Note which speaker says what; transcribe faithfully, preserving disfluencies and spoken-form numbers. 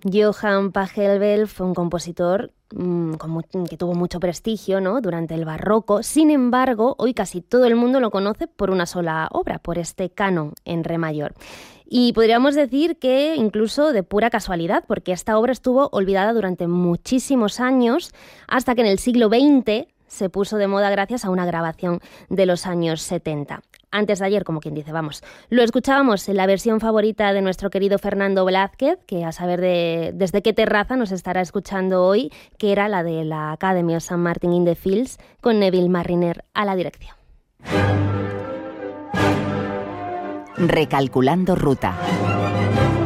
Speaker 1: Johann Pachelbel fue un compositor mmm, con mu- que tuvo mucho prestigio, ¿no?, durante el barroco. Sin embargo, hoy casi todo el mundo lo conoce por una sola obra, por este canon en re mayor. Y podríamos decir que incluso de pura casualidad, porque esta obra estuvo olvidada durante muchísimos años, hasta que en el siglo veinte se puso de moda gracias a una grabación de los años setenta. Antes de ayer, como quien dice, vamos. Lo escuchábamos en la versión favorita de nuestro querido Fernando Blázquez, que a saber de, desde qué terraza nos estará escuchando hoy, que era la de la Academy of Saint Martin in the Fields, con Neville Marriner a la dirección.
Speaker 2: Recalculando ruta.